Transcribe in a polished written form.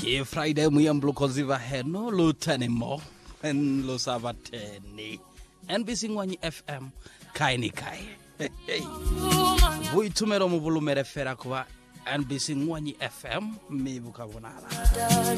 Friday muyamblo koziva heno lo tanimo en lo sabateni NBC Ngwanyi FM kaini kai vui tumero mubulumere fera kwa NBC Ngwanyi FM mibuka bonala